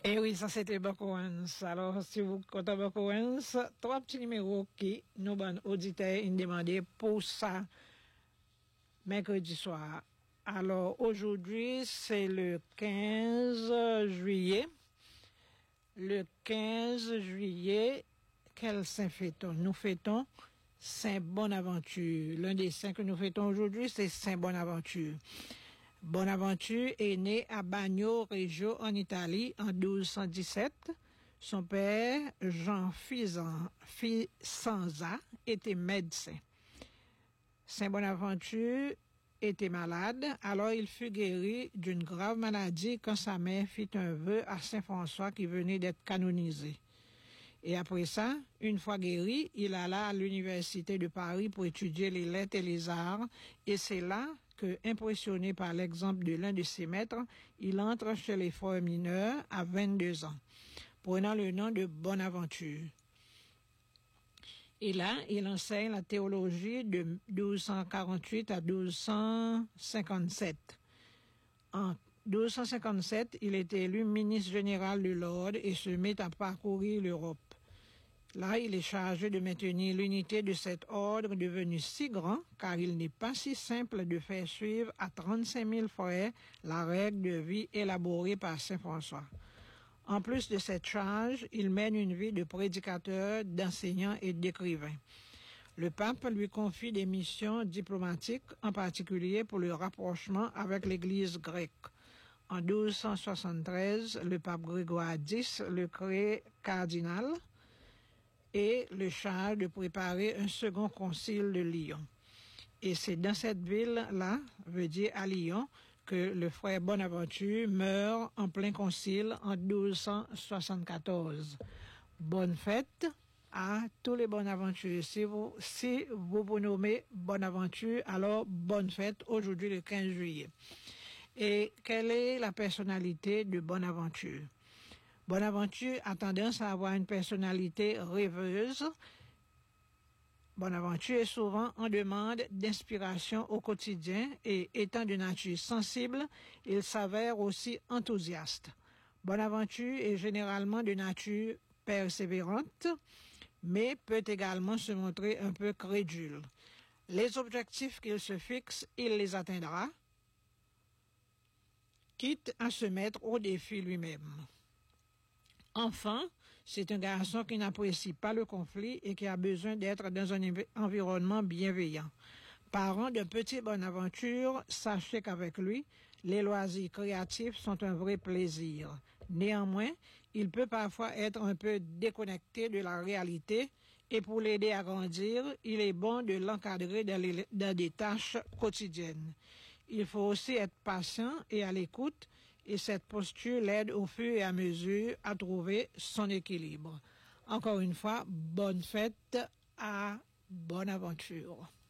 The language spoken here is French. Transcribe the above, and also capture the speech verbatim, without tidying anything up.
Et oui, ça c'était Bocowens. Alors, si vous comptez Bocowens, trois petits numéros qui nous bon auditeurs ont demandé pour ça mercredi soir. Alors, aujourd'hui, c'est le quinze juillet. Le quinze juillet, quel saint fêtons? Nous fêtons Saint Bonaventure. L'un des saints que nous fêtons aujourd'hui, c'est Saint Bonaventure. Bonaventure est né à Bagno Reggio en Italie en douze cent dix-sept. Son père, Jean Fisanza, était médecin. Saint Bonaventure était malade, alors il fut guéri d'une grave maladie quand sa mère fit un vœu à Saint François qui venait d'être canonisé. Et après ça, une fois guéri, il alla à l'université de Paris pour étudier les lettres et les arts, et c'est là que, impressionné par l'exemple de l'un de ses maîtres, il entre chez les frères mineurs à vingt-deux ans, prenant le nom de Bonaventure. Et là, il enseigne la théologie de douze cent quarante-huit à douze cent cinquante-sept. En douze cent cinquante-sept, il est élu ministre général de l'ordre et se met à parcourir l'Europe. Là, il est chargé de maintenir l'unité de cet ordre devenu si grand, car il n'est pas si simple de faire suivre à trente-cinq mille frères la règle de vie élaborée par Saint François. En plus de cette charge, il mène une vie de prédicateur, d'enseignant et d'écrivain. Le pape lui confie des missions diplomatiques, en particulier pour le rapprochement avec l'Église grecque. En douze cent soixante-treize, le pape Grégoire X le crée cardinal et le charge de préparer un second concile de Lyon. Et c'est dans cette ville-là, veut dire à Lyon, que le frère Bonaventure meurt en plein concile en douze cent soixante-quatorze. Bonne fête à tous les Bonaventures. Si vous, si vous vous nommez Bonaventure, alors bonne fête aujourd'hui le quinze juillet. Et quelle est la personnalité de Bonaventure? Bonaventure a tendance à avoir une personnalité rêveuse. Bonaventure est souvent en demande d'inspiration au quotidien et étant de nature sensible, il s'avère aussi enthousiaste. Bonaventure est généralement de nature persévérante, mais peut également se montrer un peu crédule. Les objectifs qu'il se fixe, il les atteindra, quitte à se mettre au défi lui-même. Enfin, c'est un garçon qui n'apprécie pas le conflit et qui a besoin d'être dans un environnement bienveillant. Parent d'un petit Bonaventure, sachez qu'avec lui, les loisirs créatifs sont un vrai plaisir. Néanmoins, il peut parfois être un peu déconnecté de la réalité et pour l'aider à grandir, il est bon de l'encadrer dans, les, dans des tâches quotidiennes. Il faut aussi être patient et à l'écoute, et cette posture l'aide au fur et à mesure à trouver son équilibre. Encore une fois, bonne fête à Bonaventure.